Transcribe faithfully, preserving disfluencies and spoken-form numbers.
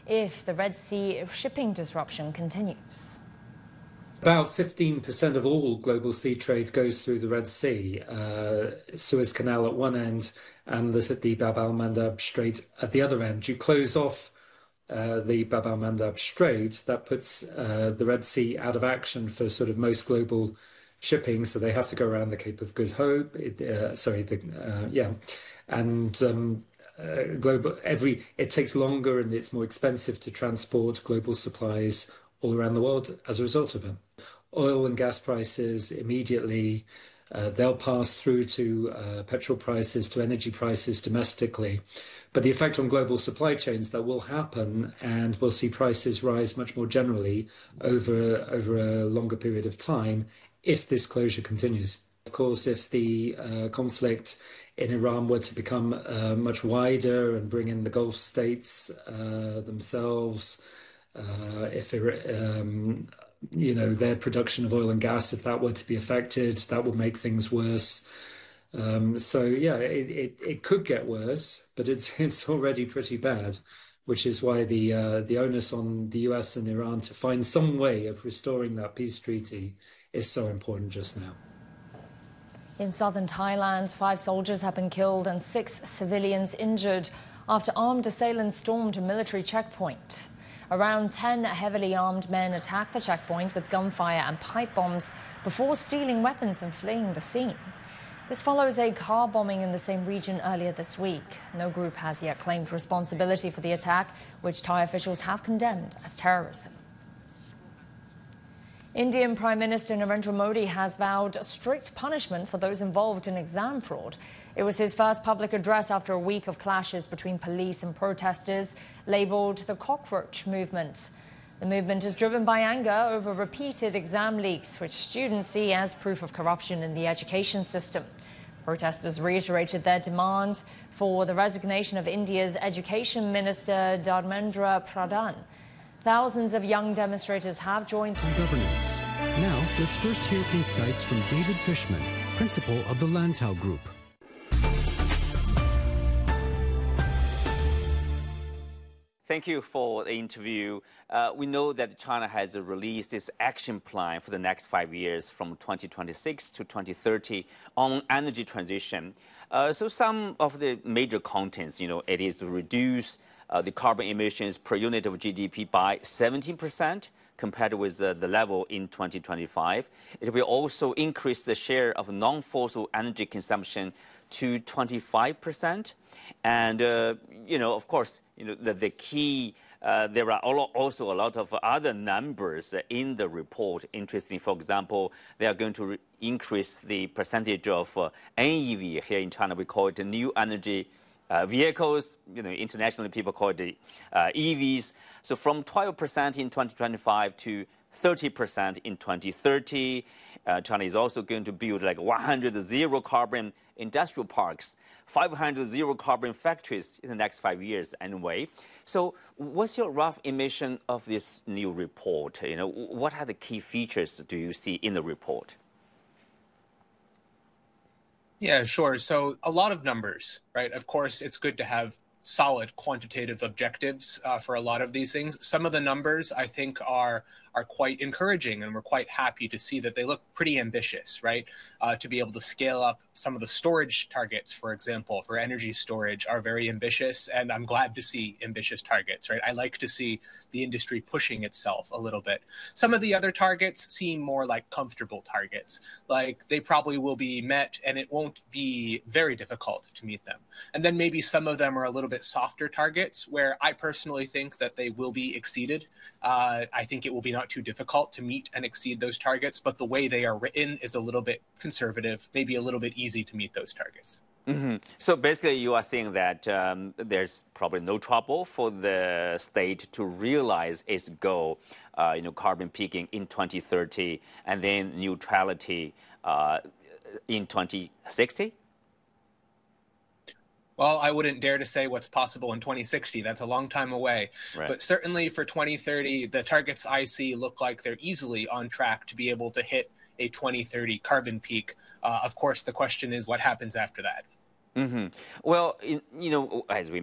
if the Red Sea shipping disruption continues. About fifteen percent of all global sea trade goes through the Red Sea, uh, Suez Canal at one end and the, the Bab al-Mandab Strait at the other end. You close off uh, the Bab al-Mandab Strait, that puts uh, the Red Sea out of action for sort of most global shipping, so they have to go around the Cape of Good Hope. It, uh, sorry, the, uh, yeah, and um, uh, global every it takes longer and it's more expensive to transport global supplies all around the world as a result of it. Oil and gas prices immediately, uh, they'll pass through to uh, petrol prices, to energy prices domestically. But the effect on global supply chains, that will happen, and we'll see prices rise much more generally over, over a longer period of time if this closure continues. Of course, if the uh, conflict in Iran were to become uh, much wider and bring in the Gulf states uh, themselves, uh, if it, um, you know, their production of oil and gas, if that were to be affected, that would make things worse. Um, so, yeah, it, it, it could get worse, but it's it's already pretty bad, which is why the uh, the onus on the U S and Iran to find some way of restoring that peace treaty is so important just now. In southern Thailand, five soldiers have been killed and six civilians injured after armed assailants stormed a military checkpoint. Around ten heavily armed men attacked the checkpoint with gunfire and pipe bombs before stealing weapons and fleeing the scene. This follows a car bombing in the same region earlier this week. No group has yet claimed responsibility for the attack, which Thai officials have condemned as terrorism. Indian Prime Minister Narendra Modi has vowed strict punishment for those involved in exam fraud. It was his first public address after a week of clashes between police and protesters, labelled the Cockroach Movement. The movement is driven by anger over repeated exam leaks, which students see as proof of corruption in the education system. Protesters reiterated their demand for the resignation of India's Education Minister Dharmendra Pradhan. Thousands of young demonstrators have joined. Governance. Now, let's first hear insights from David Fishman, principal of the Lantau Group. Thank you for the interview. Uh, we know that China has uh, released its action plan for the next five years from twenty twenty-six to twenty thirty on energy transition. Uh, so some of the major contents, you know, it is to reduce uh, the carbon emissions per unit of G D P by seventeen percent compared with uh, the level in twenty twenty-five. It will also increase the share of non-fossil energy consumption to twenty-five percent. And, uh, you know, of course, you know, the, the key, uh, there are also a lot of other numbers in the report. Interesting, for example, they are going to increase the percentage of uh, N E V. Here in China, we call it new energy uh, vehicles. You know, internationally, people call it the uh, E Vs. So from twelve percent in twenty twenty-five to thirty percent in twenty thirty. Uh, China is also going to build like one hundred zero carbon industrial parks, five hundred zero carbon factories in the next five years anyway. So what's your rough emission of this new report? You know, what are the key features do you see in the report? Yeah, sure. So a lot of numbers, right? Of course, it's good to have solid quantitative objectives uh, for a lot of these things. Some of the numbers I think are are quite encouraging, and we're quite happy to see that they look pretty ambitious, right? Uh, to be able to scale up some of the storage targets, for example, for energy storage are very ambitious, and I'm glad to see ambitious targets, right? I like to see the industry pushing itself a little bit. Some of the other targets seem more like comfortable targets, like they probably will be met and it won't be very difficult to meet them. And then maybe some of them are a little bit softer targets where I personally think that they will be exceeded. Uh, I think it will be not too difficult to meet and exceed those targets, but the way they are written is a little bit conservative, maybe a little bit easy to meet those targets. Mm-hmm. So basically you are saying that um, there's probably no trouble for the state to realize its goal, uh, you know, carbon peaking in twenty thirty and then neutrality uh, in twenty sixty? Well, I wouldn't dare to say what's possible in twenty sixty. That's a long time away. Right. But certainly for twenty thirty, the targets I see look like they're easily on track to be able to hit a twenty thirty carbon peak. Uh, of course, the question is what happens after that? Mm-hmm. Well, in, you know, as we